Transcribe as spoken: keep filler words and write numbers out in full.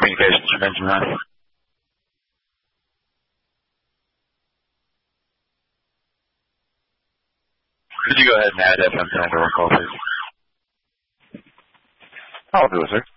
Communications for Benjamin Ryan. Could you go ahead and add F M ten to our call, please? I'll do it, sir.